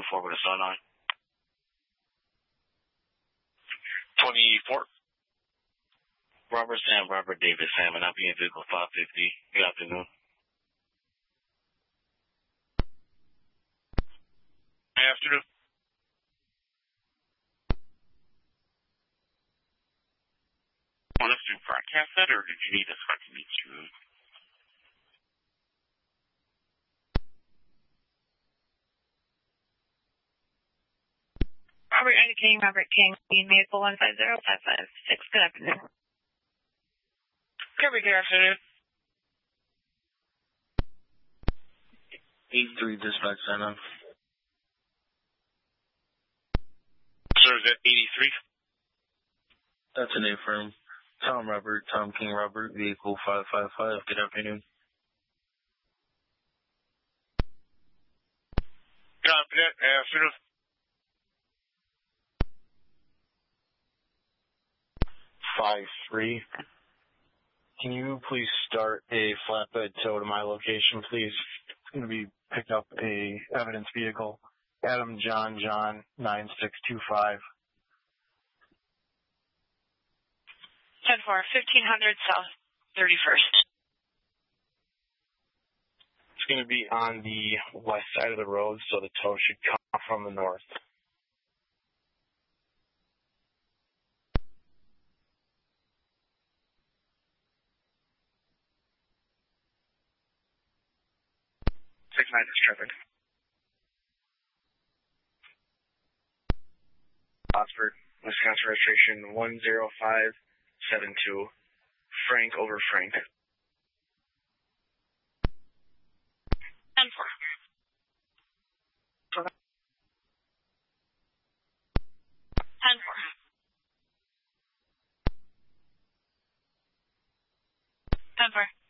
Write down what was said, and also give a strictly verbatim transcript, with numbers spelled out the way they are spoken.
two four with a sun on. twenty-four. Robert Sam, Robert Davis Salmon, I'll be in vehicle five fifty. Good afternoon. Good afternoon. Want us to broadcast that, or did you need us to meet you? Robert Eddie King, Robert King, Bean Maple one five zero five five six. Good afternoon. Kirby, good afternoon. eighty-three dispatch sign on. Sir, is that eighty-three? That's an A-firm. Tom Robert, Tom King Robert, vehicle five five five. Good afternoon. Good afternoon. five three. Can you please start a flatbed tow to my location, please? It's going to be pick up a evidence vehicle. Adam John John nine six two five. ten four, fifteen hundred South thirty-first. It's going to be on the west side of the road, so the tow should come from the north. six nine is traffic. Oxford, Wisconsin registration one zero five seven two. Frank over Frank. ten four. ten four. ten four.